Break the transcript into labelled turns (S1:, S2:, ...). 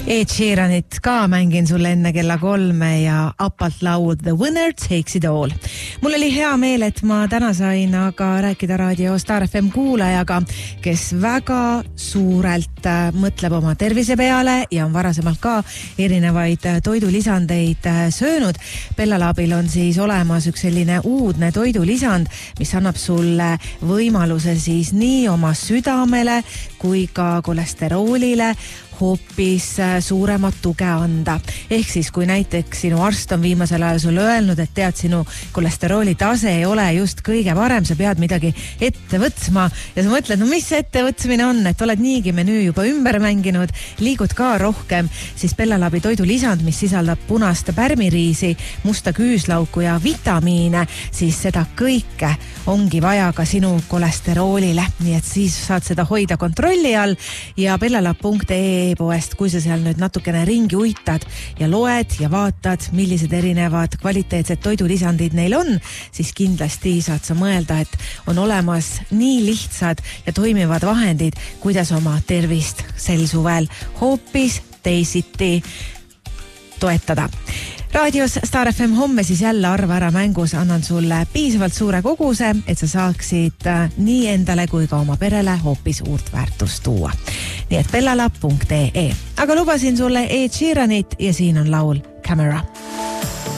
S1: Ed Sheeranit ka mängin sulle enne kella 3 ja Appalt laul The Winner Takes It All. Mul oli hea meel, et ma täna sain aga rääkida raadio Star FM kuulajaga, kes väga suurelt mõtleb oma tervise peale ja on varasemalt ka erinevaid toidulisandeid söönud. Bellalabil on siis olemas üks selline uudne toidulisand, mis annab sulle võimaluse siis nii oma südamele kui ka kolesteroolile hoopis suuremat tuge anda. Ehk siis, kui näiteks sinu arst on viimasel ajal sulle öelnud, et tead, sinu kolesterooli tase ei ole just kõige parem, sa pead midagi ette võtsma ja sa mõtled, no mis ette võtsmine on, et oled niigi menüü juba ümber mänginud, liigud ka rohkem, siis Bellalabi toidulisand, mis sisaldab punast pärmiriisi, musta küüslauku ja vitamiine, siis seda kõike ongi vaja ka sinu kolesteroolile, nii et siis saad seda hoida kontrolli all ja bellalab.ee poest, kui sa seal nüüd natukene ringi uitad ja loed ja vaatad, millised erinevad kvaliteetsed toidulisandid neil on, siis kindlasti saad sa mõelda, et on olemas nii lihtsad ja toimivad vahendid, kuidas oma tervist sel suvel hoopis teisiti toetada. Raadios Star FM homme siis jälle arva ära mängus annan sulle piisavalt suure koguse, et sa saaksid nii endale kui ka oma perele hoopis uurt väärtust tuua. Nii et bellalab.ee. Aga lubasin sulle Ed Sheeranit ja siin on laul Camera.